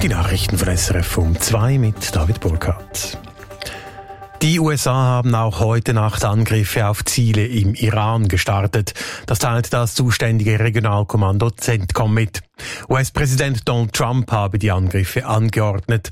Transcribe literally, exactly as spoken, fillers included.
Die Nachrichten von S R F um zwei mit David Burkhardt. Die U S A haben auch heute Nacht Angriffe auf Ziele im Iran gestartet. Das teilt das zuständige Regionalkommando CENTCOM mit. U S-Präsident Donald Trump habe die Angriffe angeordnet.